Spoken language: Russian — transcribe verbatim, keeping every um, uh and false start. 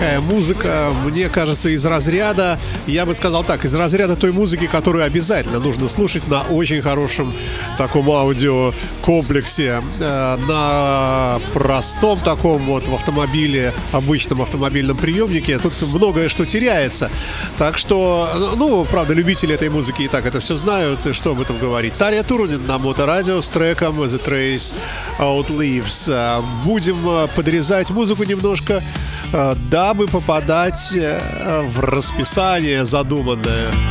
такая музыка, мне кажется, из разряда, я бы сказал так, из разряда той музыки, которую обязательно нужно слушать на очень хорошем таком аудиокомплексе, э, на простом таком вот в автомобиле, обычном автомобильном приемнике. Тут многое что теряется. Так что, ну, правда, любители этой музыки и так это все знают, и что об этом говорить. Таря Турунин на Моторадио с треком The Trace Outlives. Будем подрезать музыку немножко, дабы попадать в расписание задуманное.